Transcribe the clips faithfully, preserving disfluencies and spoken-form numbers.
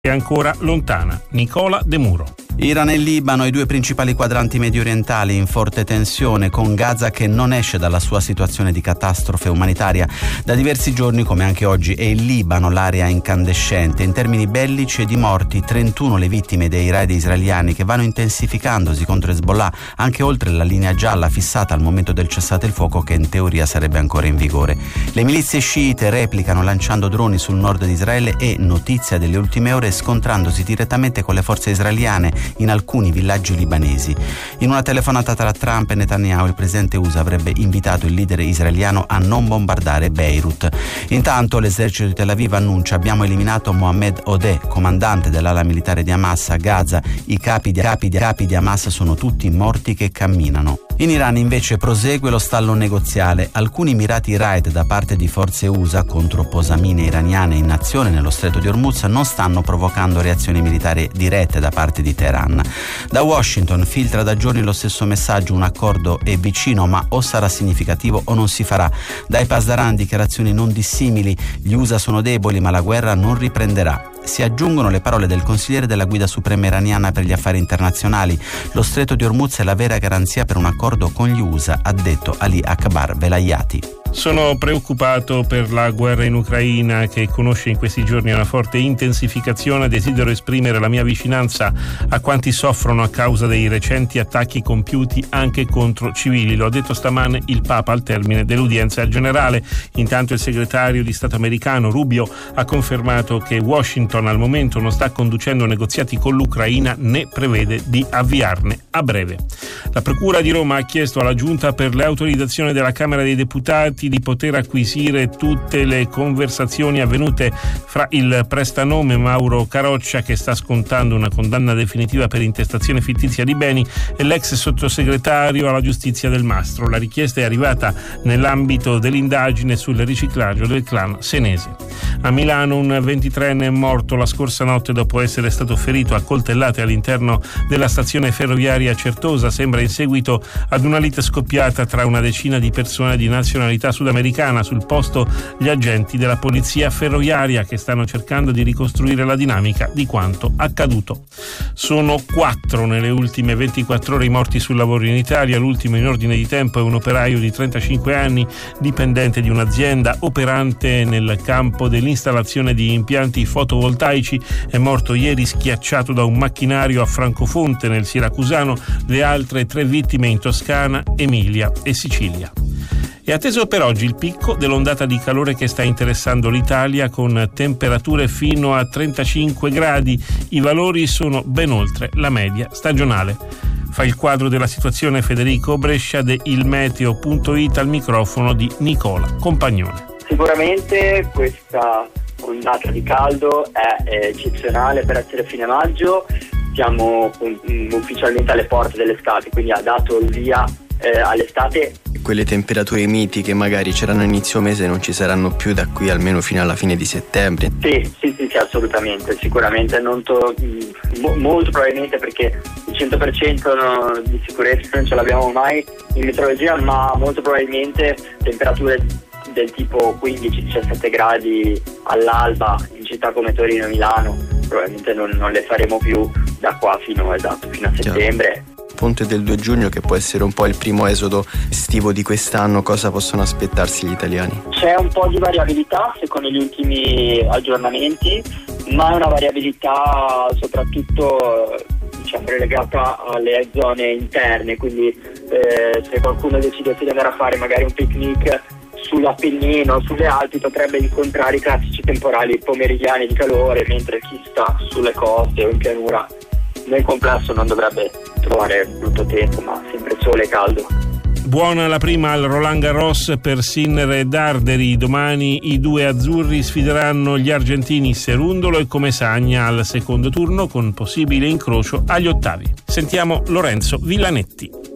è ancora lontana. Nicola De Muro. Iran e Libano, i due principali quadranti mediorientali in forte tensione, con Gaza che non esce dalla sua situazione di catastrofe umanitaria. Da diversi giorni, come anche oggi, è il Libano l'area incandescente. In termini bellici e di morti, trentuno le vittime dei raid israeliani che vanno intensificandosi contro Hezbollah, anche oltre la linea gialla fissata al momento del cessate il fuoco che in teoria sarebbe ancora in vigore. Le milizie sciite replicano lanciando droni sul nord di Israele e, notizia delle ultime ore, scontrandosi direttamente con le forze israeliane in alcuni villaggi libanesi. In una telefonata tra Trump e Netanyahu, il presidente U S A avrebbe invitato il leader israeliano a non bombardare Beirut. Intanto l'esercito di Tel Aviv annuncia: abbiamo eliminato Mohammed Odeh, comandante dell'ala militare di Hamas a Gaza. I capi di, capi di, capi di Hamas sono tutti morti che camminano. In Iran invece prosegue lo stallo negoziale. Alcuni mirati raid da parte di forze U S A contro posamine iraniane in azione nello stretto di Hormuz non stanno provocando reazioni militari dirette da parte di Teheran. Da Washington filtra da giorni lo stesso messaggio: un accordo è vicino ma o sarà significativo o non si farà. Dai Pasdaran dichiarazioni non dissimili: gli U S A sono deboli ma la guerra non riprenderà. Si aggiungono le parole del consigliere della guida suprema iraniana per gli affari internazionali: lo stretto di Hormuz è la vera garanzia per un accordo con gli U S A, ha detto Ali Akbar Velayati. Sono preoccupato per la guerra in Ucraina, che conosce in questi giorni una forte intensificazione. Desidero esprimere la mia vicinanza a quanti soffrono a causa dei recenti attacchi compiuti anche contro civili. Lo ha detto stamane il Papa al termine dell'udienza generale. Intanto il segretario di Stato americano Rubio ha confermato che Washington al momento non sta conducendo negoziati con l'Ucraina né prevede di avviarne a breve. La Procura di Roma ha chiesto alla Giunta per le autorizzazioni della Camera dei Deputati di poter acquisire tutte le conversazioni avvenute fra il prestanome Mauro Caroccia, che sta scontando una condanna definitiva per intestazione fittizia di beni, e l'ex sottosegretario alla giustizia Del Mastro. La richiesta è arrivata nell'ambito dell'indagine sul riciclaggio del clan senese. A Milano un ventitreenne è morto la scorsa notte dopo essere stato ferito a coltellate all'interno della stazione ferroviaria Certosa, sembra in seguito ad una lite scoppiata tra una decina di persone di nazionalità sudamericana. Sul posto gli agenti della polizia ferroviaria, che stanno cercando di ricostruire la dinamica di quanto accaduto. Sono quattro nelle ultime ventiquattro ore i morti sul lavoro in Italia. L'ultimo in ordine di tempo è un operaio di trentacinque anni, dipendente di un'azienda operante nel campo dell'installazione di impianti fotovoltaici. È morto ieri schiacciato da un macchinario a Francofonte, nel siracusano. Le altre tre vittime in Toscana, Emilia e Sicilia. È atteso per oggi il picco dell'ondata di calore che sta interessando l'Italia, con temperature fino a trentacinque gradi. I valori sono ben oltre la media stagionale. Fa il quadro della situazione Federico Brescia de ilmeteo punto it al microfono di Nicola Compagnone. Sicuramente questa ondata di caldo è eccezionale per essere fine maggio. Siamo ufficialmente alle porte dell'estate, quindi ha dato il via eh, all'estate. Quelle temperature miti che magari c'erano a inizio mese non ci saranno più da qui almeno fino alla fine di settembre. Sì, sì, sì, sì, assolutamente. Sicuramente non to- mo- molto probabilmente, perché il cento per cento no, di sicurezza non ce l'abbiamo mai in meteorologia, ma molto probabilmente temperature del tipo quindici diciassette gradi all'alba in città come Torino e Milano probabilmente non, non le faremo più da qua fino, esatto, fino a settembre. Ponte del due giugno, che può essere un po' il primo esodo estivo di quest'anno, cosa possono aspettarsi gli italiani? C'è un po' di variabilità secondo gli ultimi aggiornamenti, ma è una variabilità soprattutto diciamo relegata alle zone interne, quindi eh, se qualcuno decide di andare a fare magari un picnic sull'Appennino, sulle Alpi, potrebbe incontrare i classici temporali pomeridiani di calore, mentre chi sta sulle coste o in pianura nel complesso non dovrebbe trovare brutto tempo, ma sempre sole e caldo. Buona la prima al Roland Garros per Sinner e Darderi. Domani i due azzurri sfideranno gli argentini Cerundolo e Comesaña al secondo turno, con possibile incrocio agli ottavi. Sentiamo Lorenzo Villanetti.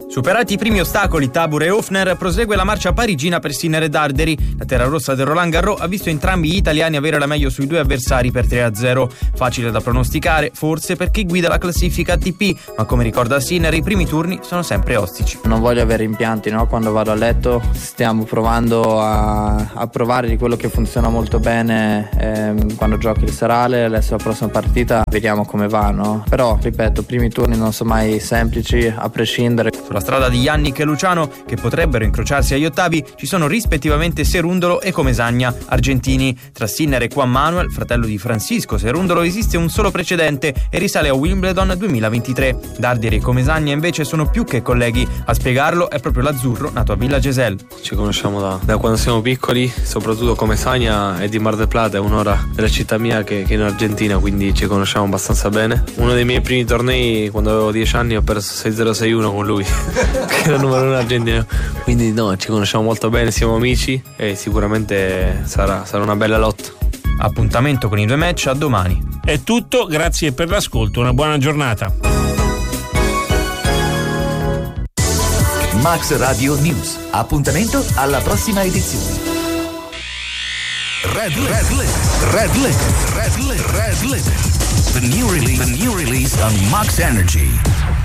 Superati i primi ostacoli, Tabor e Hofner, prosegue la marcia parigina per Sinner e Darderi. La terra rossa del Roland Garros ha visto entrambi gli italiani avere la meglio sui due avversari per tre a zero. Facile da pronosticare, forse per chi guida la classifica A T P, ma come ricorda Sinner, i primi turni sono sempre ostici. Non voglio avere rimpianti, no? Quando vado a letto stiamo provando a, a provare di quello che funziona molto bene ehm, quando giochi il serale. Adesso la prossima partita vediamo come va, no? Però, ripeto, i primi turni non sono mai semplici, a prescindere. Sulla strada di Jannik e Luciano, che potrebbero incrociarsi agli ottavi, ci sono rispettivamente Serundolo e Comesagna, argentini. Tra Sinner e Juan Manuel, fratello di Francisco Serundolo, esiste un solo precedente e risale a Wimbledon duemilaventitré. Darderi e Comesagna invece sono più che colleghi. A spiegarlo è proprio l'azzurro nato a Villa Gesell. Ci conosciamo da, da quando siamo piccoli, soprattutto Comesagna è di Mar del Plata, è un'ora della città mia che, che è in Argentina, quindi ci conosciamo abbastanza bene. Uno dei miei primi tornei, quando avevo dieci anni, ho perso sei zero sei uno con lui che era il numero uno argentino, quindi no, ci conosciamo molto bene, siamo amici e sicuramente sarà, sarà una bella lotta. Appuntamento con i due match a domani. È tutto, grazie per l'ascolto, una buona giornata. Max Radio News, appuntamento alla prossima edizione. Red Red Limit, Red Limit, Red Limit, Red Limit. The new release, the new release on Max Energy.